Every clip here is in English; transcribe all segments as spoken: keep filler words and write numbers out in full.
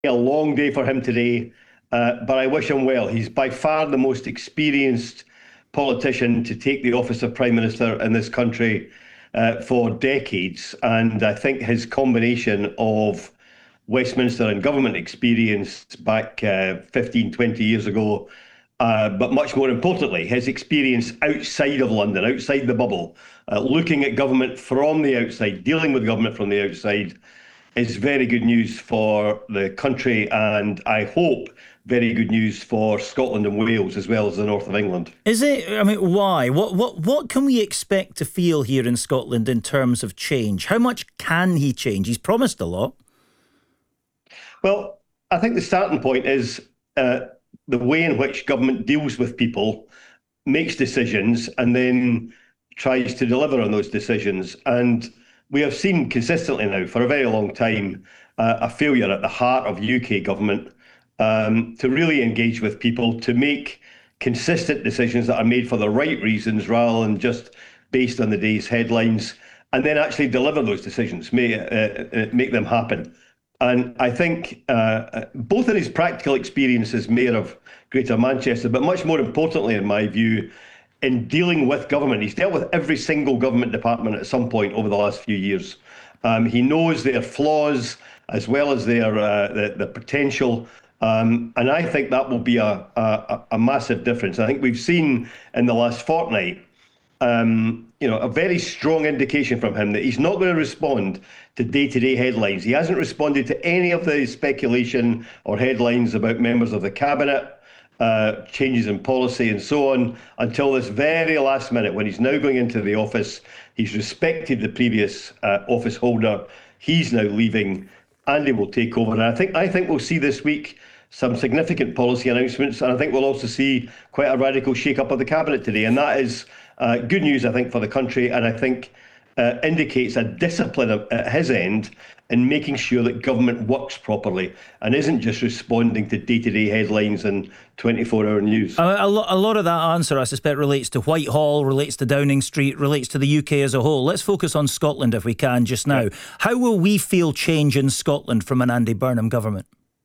a long day for him today, uh, but I wish him well. He's by far the most experienced politician to take the office of Prime Minister in this country uh, for decades. And I think his combination of Westminster and government experience back uh, fifteen, twenty years ago, uh, but much more importantly, his experience outside of London, outside the bubble, uh, looking at government from the outside, dealing with government from the outside, is very good news for the country, and I hope very good news for Scotland and Wales as well as the north of England. Is it? I mean, why? What what what can we expect to feel here in Scotland in terms of change? How much can he change? He's promised a lot. Well, I think the starting point is uh, the way in which government deals with people, makes decisions, and then tries to deliver on those decisions. And we have seen consistently now for a very long time uh, a failure at the heart of U K government um, to really engage with people, to make consistent decisions that are made for the right reasons rather than just based on the day's headlines, and then actually deliver those decisions, make, uh, uh, make them happen. And I think uh, both in his practical experience as Mayor of Greater Manchester, but much more importantly, in my view, in dealing with government. He's dealt with every single government department at some point over the last few years. Um, he knows their flaws as well as their uh, the, the potential. Um, and I think that will be a, a, a massive difference. I think we've seen in the last fortnight, um, you know, a very strong indication from him that he's not going to respond to day-to-day headlines. He hasn't responded to any of the speculation or headlines about members of the cabinet, Uh, changes in policy and so on, until this very last minute when he's now going into the office. He's respected the previous uh, office holder. He's now leaving. Andy will take over. And I think I think we'll see this week some significant policy announcements, and I think we'll also see quite a radical shake-up of the cabinet today. And that is uh, good news, I think, for the country, and I think uh, indicates a discipline at his end in making sure that government works properly and isn't just responding to day-to-day headlines and twenty-four hour news. A, a, lo- a lot of that answer, I suspect, relates to Whitehall, relates to Downing Street, relates to the U K as a whole. Let's focus on Scotland if we can just now. Yeah. How will we feel change in Scotland from an Andy Burnham government?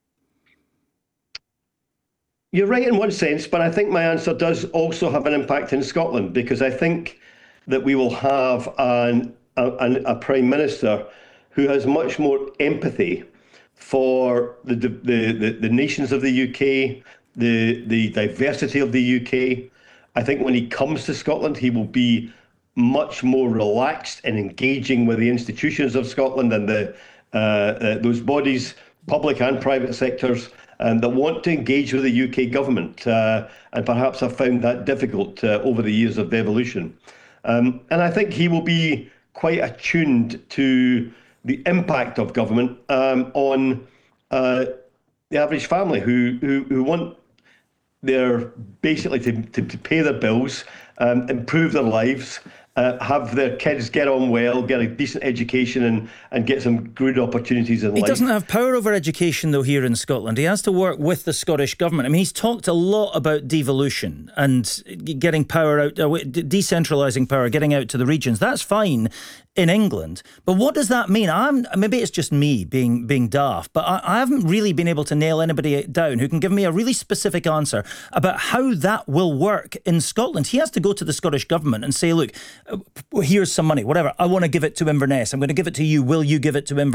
You're right in one sense, but I think my answer does also have an impact in Scotland, because I think that we will have an, a, a Prime Minister who has much more empathy for the the, the, the nations of the U K, the, the diversity of the U K. I think when he comes to Scotland, he will be much more relaxed in engaging with the institutions of Scotland and the uh, uh, those bodies, public and private sectors, um, that want to engage with the U K government, uh, and perhaps have found that difficult uh, over the years of devolution. Um, and I think he will be quite attuned to the impact of government um, on uh, the average family who, who who want their basically to, to, to pay their bills, um, improve their lives, uh, have their kids get on well, get a decent education, and, and get some good opportunities in he life. He doesn't have power over education, though, here in Scotland. He has to work with the Scottish Government. I mean, he's talked a lot about devolution and getting power out, uh, decentralising power, getting out to the regions. That's fine in England. But what does that mean? I'm maybe it's just me being being daft, but I, I haven't really been able to nail anybody down who can give me a really specific answer about how that will work in Scotland. He has to go to the Scottish Government and say, look, here's some money, whatever. I want to give it to Inverness. I'm going to give it to you. Will you give it to Inverness?